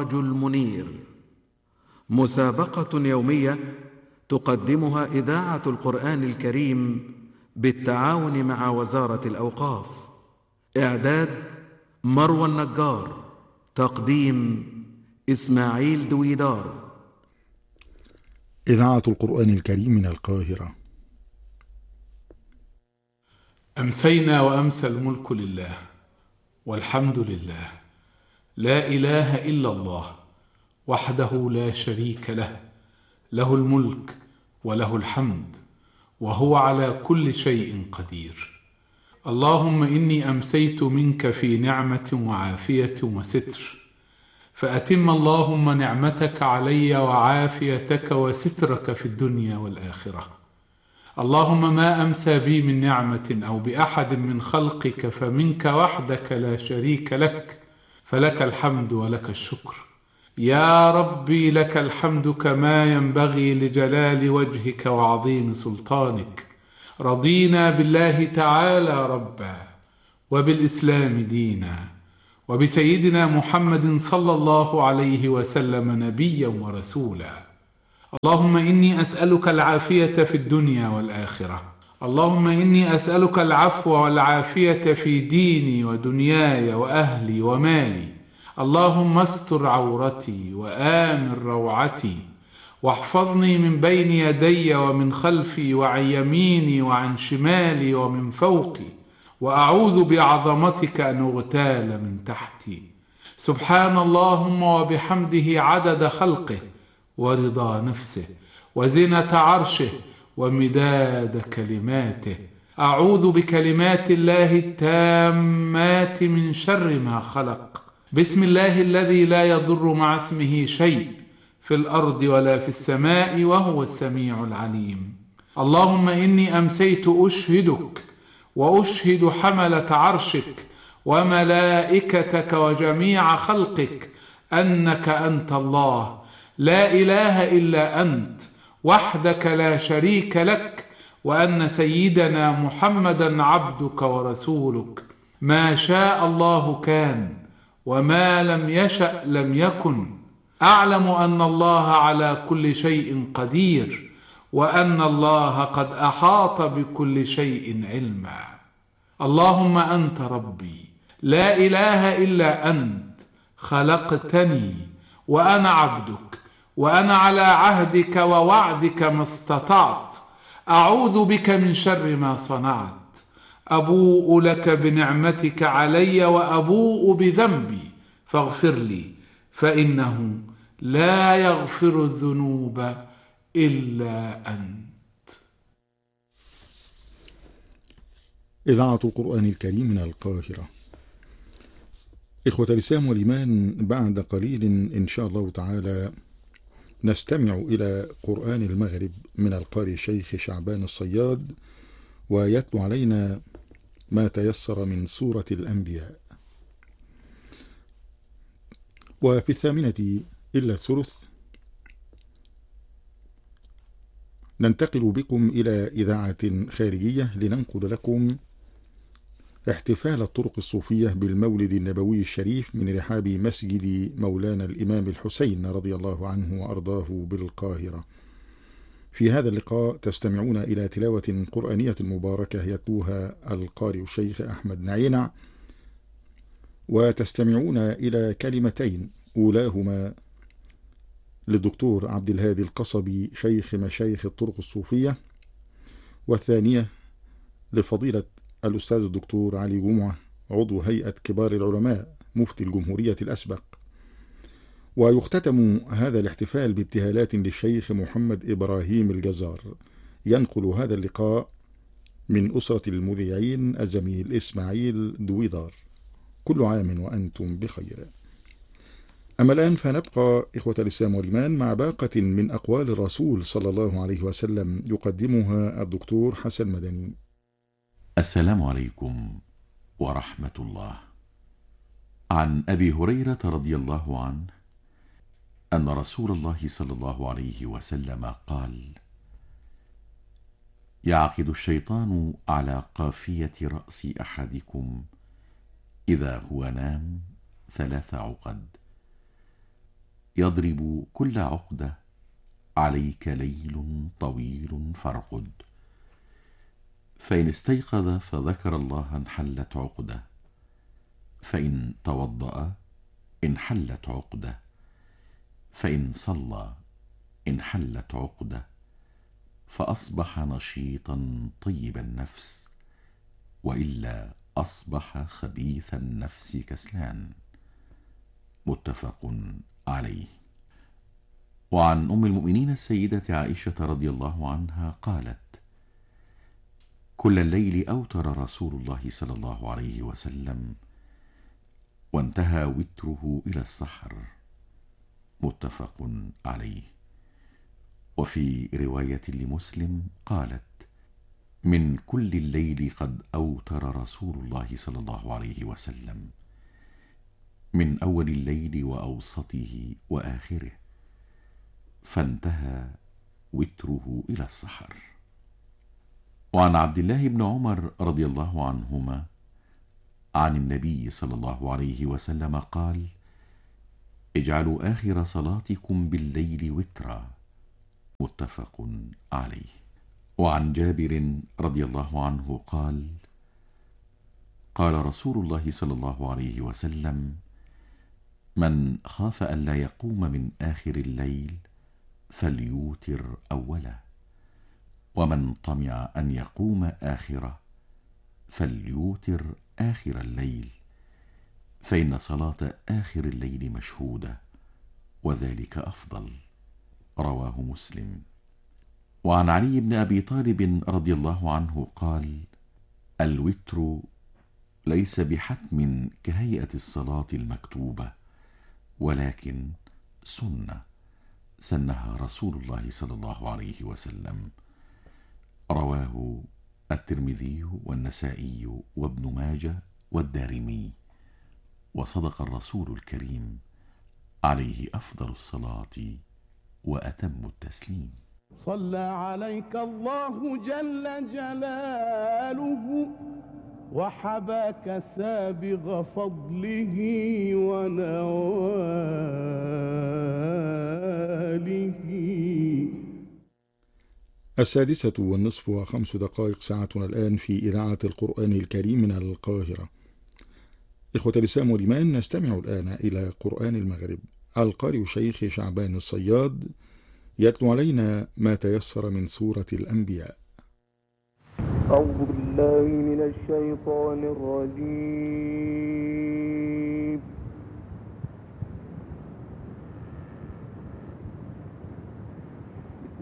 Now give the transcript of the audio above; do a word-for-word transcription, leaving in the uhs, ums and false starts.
السراج المنير، مسابقة يومية تقدمها إذاعة القرآن الكريم بالتعاون مع وزارة الأوقاف. إعداد مروى النجار، تقديم إسماعيل دويدار. إذاعة القرآن الكريم من القاهرة. أمسينا وأمسى الملك لله، والحمد لله، لا إله إلا الله وحده لا شريك له، له الملك وله الحمد وهو على كل شيء قدير. اللهم إني أمسيت منك في نعمة وعافية وستر، فأتم اللهم نعمتك علي وعافيتك وسترك في الدنيا والآخرة. اللهم ما أمسى بي من نعمة أو بأحد من خلقك فمنك وحدك لا شريك لك، فلك الحمد ولك الشكر. يا ربي لك الحمد كما ينبغي لجلال وجهك وعظيم سلطانك. رضينا بالله تعالى ربا، وبالإسلام دينا، وبسيدنا محمد صلى الله عليه وسلم نبيا ورسولا. اللهم إني أسألك العافية في الدنيا والآخرة. اللهم إني أسألك العفو والعافية في ديني ودنياي وأهلي ومالي. اللهم استر عورتي وآمن روعتي، واحفظني من بين يدي ومن خلفي وعن يميني وعن شمالي ومن فوقي، وأعوذ بعظمتك أن أغتال من تحتي. سبحان اللهم وبحمده عدد خلقه ورضا نفسه وزنة عرشه ومداد كلماته. أعوذ بكلمات الله التامات من شر ما خلق. بسم الله الذي لا يضر مع اسمه شيء في الأرض ولا في السماء وهو السميع العليم. اللهم إني أمسيت أشهدك وأشهد حملة عرشك وملائكتك وجميع خلقك أنك أنت الله، لا إله إلا أنت وحدك لا شريك لك، وأن سيدنا محمدا عبدك ورسولك. ما شاء الله كان، وما لم يشأ لم يكن. أعلم أن الله على كل شيء قدير، وأن الله قد أحاط بكل شيء علما. اللهم أنت ربي، لا إله إلا أنت، خلقتني وأنا عبدك، وأنا على عهدك ووعدك ما استطعت. أعوذ بك من شر ما صنعت. أبوء لك بنعمتك علي وأبوء بذنبي، فاغفر لي، فإنه لا يغفر الذنوب إلا أنت. إذاعة القرآن الكريم من القاهرة. إخوة الإسلام والإيمان، بعد قليل إن شاء الله تعالى نستمع إلى قرآن المغرب من القارئ الشيخ شعبان الصياد، ويتلو علينا ما تيسر من سورة الأنبياء. وفي الثامنة إلا الثلث ننتقل بكم إلى إذاعة خارجية لننقل لكم احتفال الطرق الصوفية بالمولد النبوي الشريف من رحاب مسجد مولانا الإمام الحسين رضي الله عنه وأرضاه بالقاهرة. في هذا اللقاء تستمعون إلى تلاوة قرآنية مباركة يتلوها القارئ الشيخ أحمد نعينع، وتستمعون إلى كلمتين، أولاهما للدكتور عبد الهادي القصبي شيخ مشايخ الطرق الصوفية، والثانية لفضيلة الأستاذ الدكتور علي جمعة عضو هيئة كبار العلماء مفتي الجمهورية الأسبق. ويختتم هذا الاحتفال بابتهالات للشيخ محمد إبراهيم الجزار. ينقل هذا اللقاء من أسرة المذيعين الزميل إسماعيل دويدار. كل عام وأنتم بخير. أما الآن فنبقى إخوة الإسلام والإيمان مع باقة من أقوال الرسول صلى الله عليه وسلم يقدمها الدكتور حسن مدني. السلام عليكم ورحمة الله. عن أبي هريرة رضي الله عنه أن رسول الله صلى الله عليه وسلم قال: يعقد الشيطان على قافية رأس أحدكم إذا هو نام ثلاث عقد، يضرب كل عقدة عليك ليل طويل فارقد. فإن استيقظ فذكر الله انحلت عقدة، فإن توضأ انحلت عقدة، فإن صلى انحلت عقدة، فأصبح نشيطا طيب النفس، وإلا أصبح خبيث النفس كسلان. متفق عليه. وعن أم المؤمنين السيدة عائشة رضي الله عنها قالت: كل الليل أوتر رسول الله صلى الله عليه وسلم، وانتهى وتره إلى السحر. متفق عليه. وفي رواية لمسلم قالت: من كل الليل قد أوتر رسول الله صلى الله عليه وسلم، من أول الليل وأوسطه وآخره، فانتهى وتره إلى السحر. وعن عبد الله بن عمر رضي الله عنهما عن النبي صلى الله عليه وسلم قال: اجعلوا آخر صلاتكم بالليل وترا. متفق عليه. وعن جابر رضي الله عنه قال: قال رسول الله صلى الله عليه وسلم: من خاف ألا يقوم من آخر الليل فليوتر أوله، ومن طمع أن يقوم آخره فليوتر آخر الليل، فإن صلاة آخر الليل مشهودة، وذلك أفضل. رواه مسلم. وعن علي بن أبي طالب رضي الله عنه قال: الوتر ليس بحتم كهيئة الصلاة المكتوبة، ولكن سنة سنها رسول الله صلى الله عليه وسلم. رواه الترمذي والنسائي وابن ماجه والدارمي. وصدق الرسول الكريم عليه أفضل الصلاة وأتم التسليم. صلى عليك الله جل جلاله، وحباك سابغ فضله ونواله. السادسة والنصف وخمس دقائق، ساعتنا الآن في إذاعة القرآن الكريم من القاهرة. إخوة الإسلام والإيمان، نستمع الآن إلى قرآن المغرب. القارئ شيخ شعبان الصياد يتلو علينا ما تيسر من سورة الأنبياء. أعوذ بالله من الشيطان الرجيم.